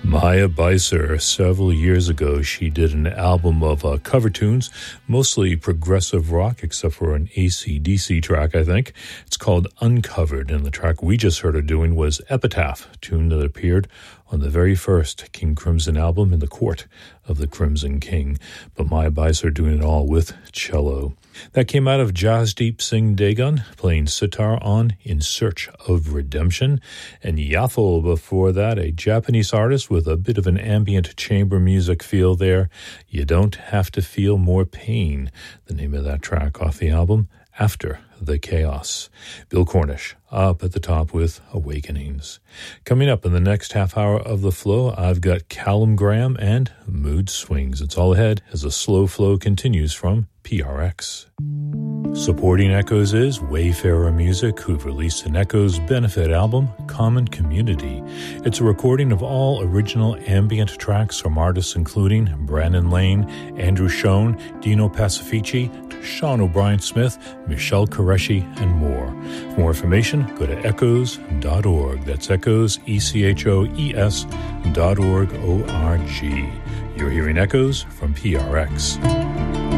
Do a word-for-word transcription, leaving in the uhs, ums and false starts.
Maya Beiser, several years ago, she did an album of uh, cover tunes, mostly progressive rock, except for an A C D C track, I think. It's called Uncovered, and the track we just heard her doing was Epitaph, a tune that appeared on the very first King Crimson album, In the Court of the Crimson King. But Maya Beiser doing it all with cello. That came out of Jasdeep Singh Dagon, playing sitar on In Search of Redemption. And Yaffle before that, a Japanese artist with a bit of an ambient chamber music feel there. You Don't Have to Feel More Pain, the name of that track off the album, After the Chaos. Bill Cornish up at the top with Awakenings. Coming up in the next half hour of the flow, I've got Callum Graham and Mood Swings. It's all ahead as the slow flow continues from P R X. Supporting Echoes is Wayfarer Music, who've released an Echoes benefit album, Common Community. It's a recording of all original ambient tracks from artists including Brandon Lane, Andrew Schoen, Dino Pacifici, Sean O'Brien Smith, Michelle Qureshi, and more. For more information, go to echoes dot org. That's Echoes, E C H O E S dot org, O R G. You're hearing Echoes from P R X.